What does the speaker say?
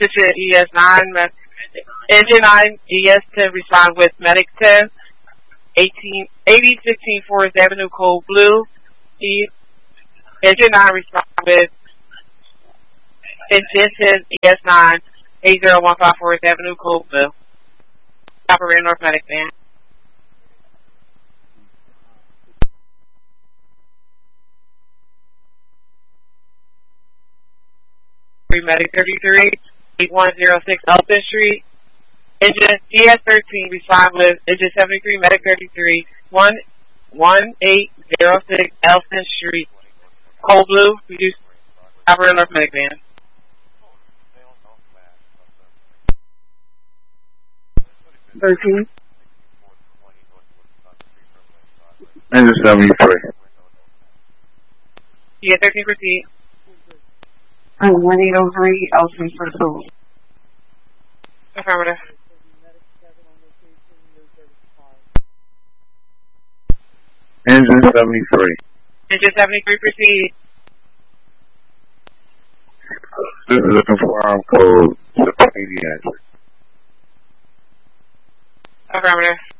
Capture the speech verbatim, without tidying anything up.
Position E S nine, Engine nine, E S ten, respond with Medic ten, eighteen, eighty sixteen Forest Avenue, Code Blue. E, Engine nine, respond with Engine ten, E S nine, eight zero one five Forest Avenue, Code Blue. Operator North Medic Van. Medic thirty-three, eight one zero six Elton Street. Engine D S thirteen, respond with Engine seventy-three, Medic thirty-three, one one eight zero six Elton Street. Cold Blue, reduce operator North Medic Van. thirteen. Engine seventy-three. Yeah, thirteen, proceed. And one eight oh three Elton Pursuit. Affirmative. Engine seventy-three. Engine seventy-three, proceed. This is a confirmed code to pediatric. Affirmative.